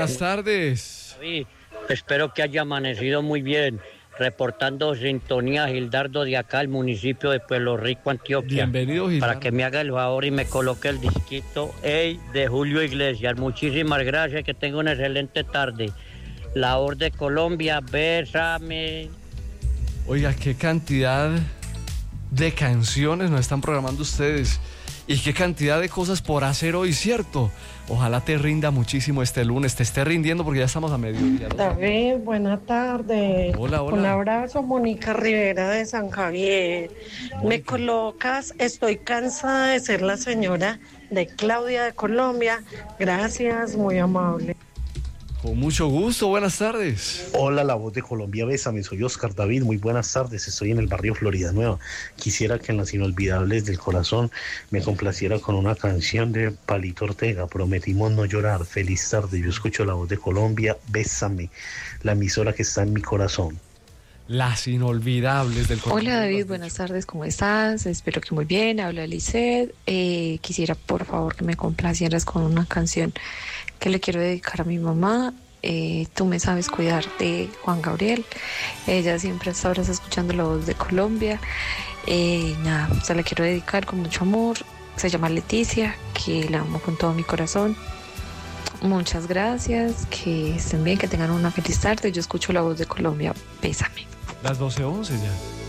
Buenas tardes. David, espero que haya amanecido muy bien. Reportando sintonía Gildardo de acá, el municipio de Pueblo Rico, Antioquia. Bienvenido, Gildardo. Para que me haga el favor y me coloque el disquito Ey de Julio Iglesias. Muchísimas gracias, que tenga una excelente tarde. La voz de Colombia, bésame. Oiga, qué cantidad de canciones nos están programando ustedes y qué cantidad de cosas por hacer hoy, ¿cierto? Ojalá te rinda muchísimo este lunes, te esté rindiendo porque ya estamos a mediodía. David, buena tarde. Hola, hola. Un abrazo, Mónica Rivera de San Javier. Mónica. Me colocas, estoy cansada de ser la señora de Claudia de Colombia. Gracias, muy amable. Con mucho gusto, buenas tardes. Hola, la voz de Colombia, bésame, soy Oscar David, muy buenas tardes, estoy en el barrio Florida Nueva. Quisiera que en las inolvidables del corazón me complaciera con una canción de Palito Ortega, Prometimos no llorar. Feliz tarde, yo escucho la voz de Colombia, bésame, la emisora que está en mi corazón. Las inolvidables del corazón. Hola David, buenas tardes, ¿cómo estás? Espero que muy bien, habla Lisset. Quisiera por favor que me complacieras con una canción que le quiero dedicar a mi mamá. Tú me sabes cuidar, de Juan Gabriel. Ella siempre hasta ahora está escuchando la voz de Colombia. Nada, se la quiero dedicar con mucho amor. Se llama Leticia, que la amo con todo mi corazón. Muchas gracias, que estén bien, que tengan una feliz tarde. Yo escucho la voz de Colombia, bésame. Las 12:11 ya.